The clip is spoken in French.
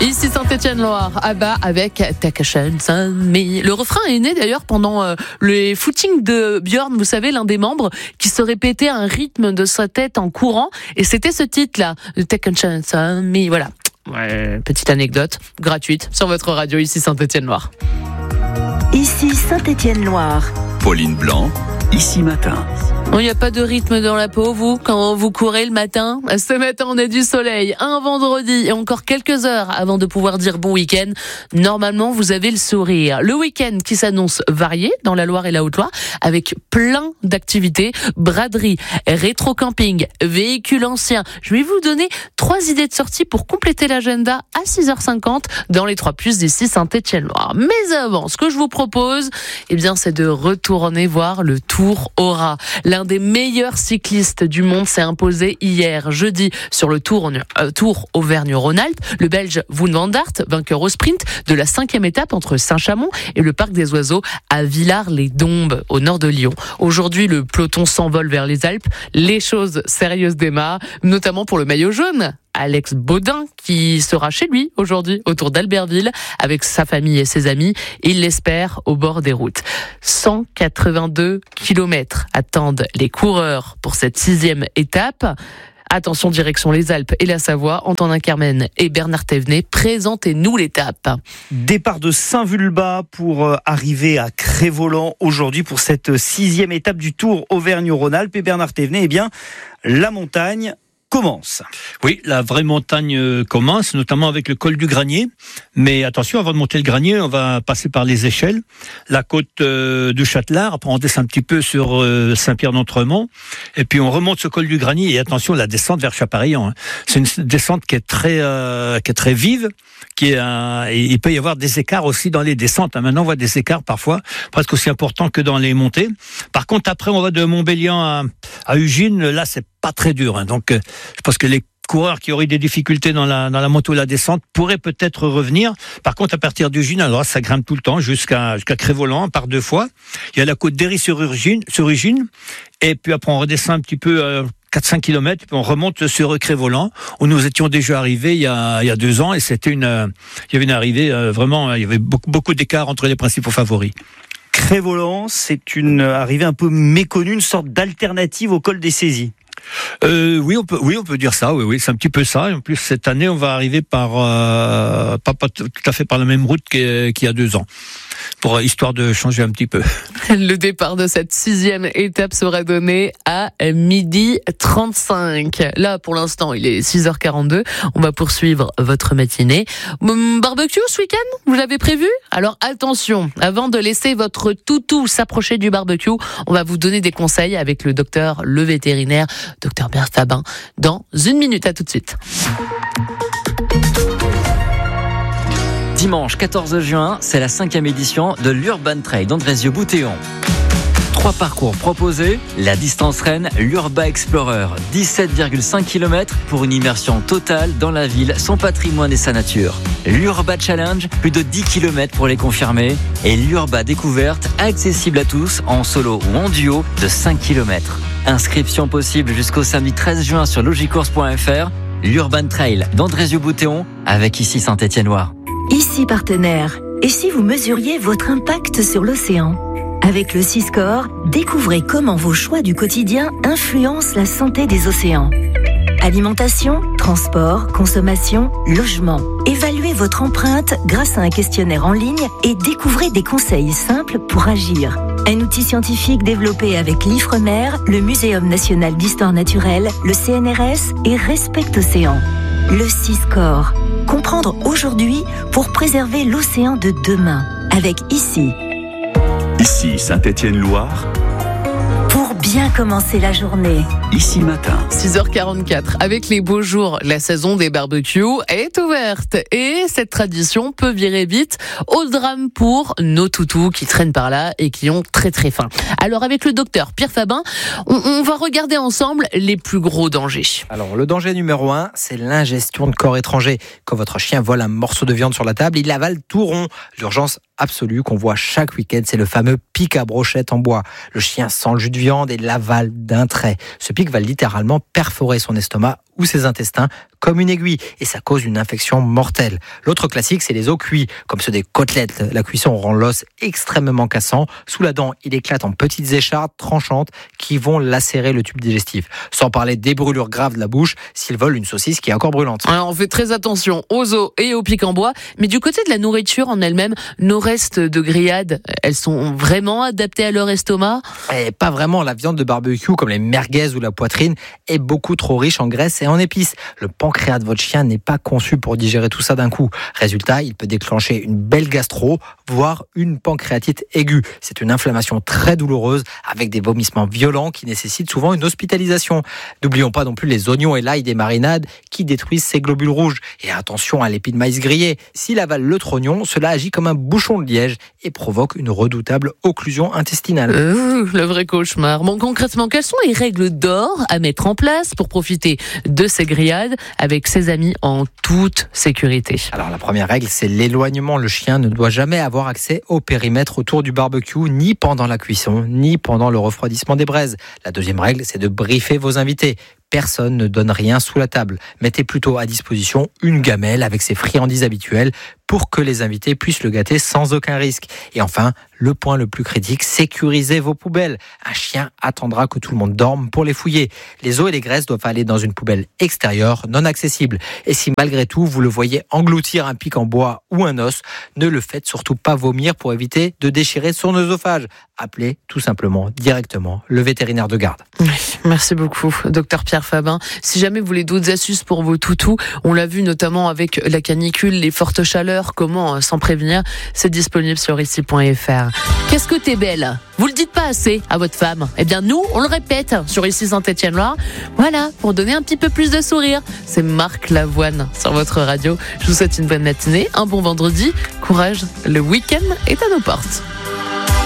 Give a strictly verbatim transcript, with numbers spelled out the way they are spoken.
Ici Saint-Étienne-Loire, Abba avec Take a Chance on Me. Le refrain est né d'ailleurs pendant euh, les footings de Björn, vous savez, l'un des membres qui se répétait un rythme de sa tête en courant. Et c'était ce titre-là, Take a Chance on Me. Voilà, ouais, petite anecdote gratuite sur votre radio, ici Saint-Étienne-Loire. Ici Saint-Étienne-Loire. Pauline Blanc, Ici Matin. Il n'y a pas de rythme dans la peau, vous, quand vous courez le matin. Ce matin, on a du soleil, un vendredi et encore quelques heures avant de pouvoir dire bon week-end. Normalement, vous avez le sourire. Le week-end qui s'annonce varié dans la Loire et la Haute-Loire, avec plein d'activités, braderie, rétro-camping, véhicules anciens. Je vais vous donner trois idées de sortie pour compléter l'agenda à six heures cinquante dans les trois plus d'ici Saint-Étienne-Loire. Mais avant, ce que je vous propose, eh bien, c'est de retourner voir le Tour Aura. L'un des meilleurs cyclistes du monde s'est imposé hier, jeudi, sur le Tour, euh, tour Auvergne-Rhône-Alpes. Le Belge Wout van Aert, vainqueur au sprint de la cinquième étape entre Saint-Chamond et le Parc des Oiseaux à Villars-les-Dombes, au nord de Lyon. Aujourd'hui, le peloton s'envole vers les Alpes. Les choses sérieuses démarrent, notamment pour le maillot jaune. Alex Baudin, qui sera chez lui aujourd'hui autour d'Albertville avec sa famille et ses amis. Il l'espère au bord des routes. cent quatre-vingt-deux kilomètres attendent les coureurs pour cette sixième étape. Attention, direction les Alpes et la Savoie. Antonin Carmen et Bernard Thévenet, présentez-nous l'étape. Départ de Saint-Vulbas pour arriver à Crest-Voland aujourd'hui pour cette sixième étape du Tour Auvergne-Rhône-Alpes. Et Bernard Thévenet, eh bien, la montagne commence. Oui, la vraie montagne commence, notamment avec le col du Granier. Mais attention, avant de monter le Granier, on va passer par les échelles. La côte de Châtelard, après on descend un petit peu sur Saint-Pierre-d'Entremont. Et puis on remonte ce col du Granier. Et attention, la descente vers Chapareillan. C'est une descente qui est très, euh, qui est très vive. Qui est, euh, et il peut y avoir des écarts aussi dans les descentes. Maintenant, on voit des écarts parfois, presque aussi importants que dans les montées. Par contre, après, on va de Montbéliard à, à Ugine. Là, c'est pas très dur. Hein. Donc, euh, je pense que les coureurs qui auraient des difficultés dans la, dans la moto ou la descente pourraient peut-être revenir. Par contre, à partir d'Ugine, alors ça grimpe tout le temps jusqu'à, jusqu'à Crest-Voland par deux fois. Il y a la côte d'Héry-sur-Ugine, sur Ugine. Et puis après, on redescend un petit peu, euh, quatre à cinq kilomètres, puis on remonte sur Crest-Voland, où nous étions déjà arrivés il y a, il y a deux ans, et c'était une, euh, il y avait une arrivée, euh, vraiment, il y avait beaucoup, beaucoup d'écart entre les principaux favoris. Crest-Voland, c'est une arrivée un peu méconnue, une sorte d'alternative au col des Saisies. Euh, oui, on peut, oui, on peut dire ça. Oui, oui, c'est un petit peu ça. Et en plus, cette année, on va arriver par euh, pas, pas tout à fait par la même route qu'il y a deux ans, pour histoire de changer un petit peu. Le départ de cette sixième étape sera donné à midi trente-cinq. Là, pour l'instant, il est six heures quarante-deux. On va poursuivre votre matinée. Barbecue ce week-end, vous l'avez prévu ? Alors attention, avant de laisser votre toutou s'approcher du barbecue, on va vous donner des conseils avec le docteur, le vétérinaire, docteur Bernard Fabin, dans une minute. À tout de suite. Dimanche quatorze juin, c'est la cinquième édition de l'Urban Trail d'Andrézieux-Boutéon. Trois parcours proposés, la distance Rennes, l'Urba Explorer, dix-sept virgule cinq kilomètres pour une immersion totale dans la ville, son patrimoine et sa nature. L'Urba Challenge, plus de dix kilomètres pour les confirmer. Et l'Urba Découverte, accessible à tous, en solo ou en duo, de cinq kilomètres. Inscription possible jusqu'au samedi treize juin sur logicourse point f r. L'Urban Trail d'Andrézieux-Boutéon, avec ici Saint-Étienne-Loire. Ici partenaire. Et si vous mesuriez votre impact sur l'océan ? Avec le Siscore, découvrez comment vos choix du quotidien influencent la santé des océans. Alimentation, transport, consommation, logement. Évaluez votre empreinte grâce à un questionnaire en ligne et découvrez des conseils simples pour agir. Un outil scientifique développé avec l'Ifremer, le Muséum national d'histoire naturelle, le C N R S et Respect Océan. Le Siscore. Comprendre aujourd'hui pour préserver l'océan de demain. Avec ici. Ici Saint-Étienne-Loire. Pour bien commencer la journée. Ici Matin. six heures quarante-quatre. Avec les beaux jours, la saison des barbecues est ouverte. Et cette tradition peut virer vite au drame pour nos toutous qui traînent par là et qui ont très très faim. Alors avec le docteur Pierre Fabin, on, on va regarder ensemble les plus gros dangers. Alors le danger numéro un, c'est l'ingestion de corps étrangers. Quand votre chien vole un morceau de viande sur la table, il l'avale tout rond. L'urgence absolue qu'on voit chaque week-end, c'est le fameux pic à brochette en bois. Le chien sent le jus de viande et l'avale d'un trait. Ce pic va littéralement perforer son estomac ou ses intestins comme une aiguille et ça cause une infection mortelle. L'autre classique, c'est les os cuits, comme ceux des côtelettes. La cuisson rend l'os extrêmement cassant. Sous la dent, il éclate en petites échardes tranchantes qui vont lacérer le tube digestif. Sans parler des brûlures graves de la bouche s'ils volent une saucisse qui est encore brûlante. Alors on fait très attention aux os et aux pics en bois, mais du côté de la nourriture en elle-même, nos restes de grillades, elles sont vraiment adaptées à leur estomac ? Et pas vraiment. La viande de barbecue, comme les merguez ou la poitrine, est beaucoup trop riche en graisse et en épices. Le pancréas de votre chien n'est pas conçu pour digérer tout ça d'un coup. Résultat, il peut déclencher une belle gastro, voire une pancréatite aiguë. C'est une inflammation très douloureuse avec des vomissements violents qui nécessitent souvent une hospitalisation. N'oublions pas non plus les oignons et l'ail des marinades qui détruisent ces globules rouges. Et attention à l'épi de maïs grillé. S'il avale le trognon, cela agit comme un bouchon de liège et provoque une redoutable occlusion intestinale. Euh, le vrai cauchemar. Bon, concrètement, quelles sont les règles d'or à mettre en place pour profiter de ces grillades avec ses amis en toute sécurité? Alors la première règle, c'est l'éloignement. Le chien ne doit jamais avoir accès au périmètre autour du barbecue, ni pendant la cuisson, ni pendant le refroidissement des braises. La deuxième règle, c'est de briefer vos invités. Personne ne donne rien sous la table. Mettez plutôt à disposition une gamelle avec ses friandises habituelles pour que les invités puissent le gâter sans aucun risque. Et enfin, le point le plus critique, sécurisez vos poubelles. Un chien attendra que tout le monde dorme pour les fouiller. Les os et les graisses doivent aller dans une poubelle extérieure, non accessible. Et si malgré tout, vous le voyez engloutir un pic en bois ou un os, ne le faites surtout pas vomir pour éviter de déchirer son œsophage. Appelez tout simplement directement le vétérinaire de garde. Oui, merci beaucoup, docteur Pierre Fabin. Si jamais vous voulez d'autres astuces pour vos toutous, on l'a vu notamment avec la canicule, les fortes chaleurs, comment s'en prévenir, c'est disponible sur ici point f r. Qu'est-ce que t'es belle ? Vous le dites pas assez à votre femme. Eh bien nous, on le répète sur ici Saint-Étienne-Loire. Voilà, pour donner un petit peu plus de sourire. C'est Marc Lavoine sur votre radio. Je vous souhaite une bonne matinée, un bon vendredi. Courage, le week-end est à nos portes.